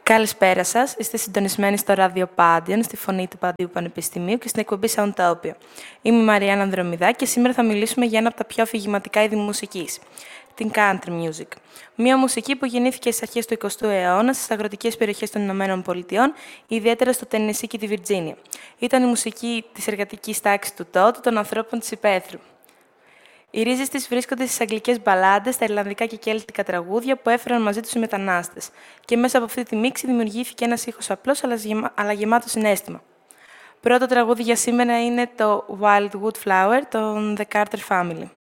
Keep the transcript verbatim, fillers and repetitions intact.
Καλησπέρα σας. Είστε συντονισμένοι στο ράδιο Πάντιον, στη φωνή του Παντίου Πανεπιστημίου και στην εκπομπή Soundtopia. Είμαι η Μαριάννα Ανδρομηδά και σήμερα θα μιλήσουμε για ένα από τα πιο αφηγηματικά είδη μουσικής, την country music. Μια μουσική που γεννήθηκε στις αρχές του εικοστού αιώνα στις αγροτικές περιοχές των Ηνωμένων Πολιτειών, ιδιαίτερα στο Τεννεσσί και τη Βιρτζίνια. Ήταν η μουσική της εργατικής τάξης του τότε, των ανθρώπων της υπαίθρου. Οι ρίζες της βρίσκονται στις αγγλικές μπαλάντες, στα ιρλανδικά και κέλτικα τραγούδια που έφεραν μαζί τους οι μετανάστες. Και μέσα από αυτή τη μίξη δημιουργήθηκε ένας ήχος απλός αλλά γεμάτο συναίσθημα. Πρώτο τραγούδι για σήμερα είναι το Wildwood Flower των The Carter Family.